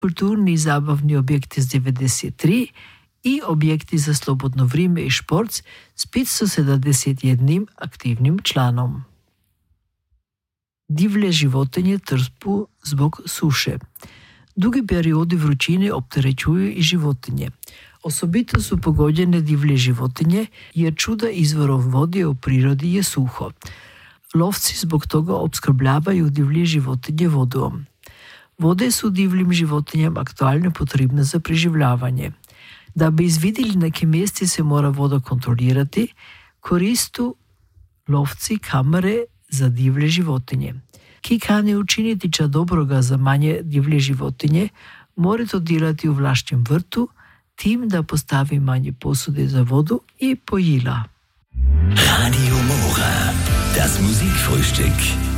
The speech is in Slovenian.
kulturni i zabavni objekti z 93 i objekti za slobodno vrijeme i šport s 571 aktivnim članom. Divlje životinje trpu zbog suše. Dugi periodi vrućine opterećuju i životinje. Osobito su pogođene divlje životinje jer čuda izvorom vode u prirodi je suho. Lovci zbog toga opskrbljavaju divlje životinje vodom. Vode su divljim životinjama aktualno potrebne za preživljavanje. Da bi izvidjeli na kim mjesti se mora voda kontrolirati, koristu lovci kamere za divlje životinje. Ki kane učiniti ča dobroga za manje divlje životinje, mora to delati u vlašćem vrtu, tim da postavi manje posude za vodu i pojila. Radio Mora, das Musikfrühstück.